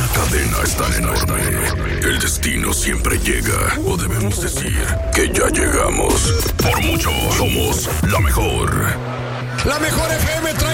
Una cadena es tan enorme que el destino siempre llega. O debemos decir que ya llegamos. Por mucho, somos la mejor. La mejor FM trae